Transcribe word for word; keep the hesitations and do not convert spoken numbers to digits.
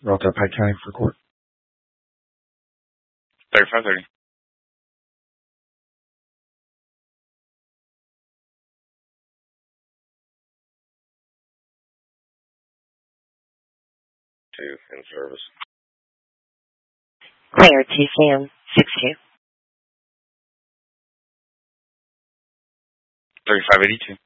Rockdale Pike County for court. thirty-five thirty. Two in service. Clear T C M six two. thirty-five eighty-two.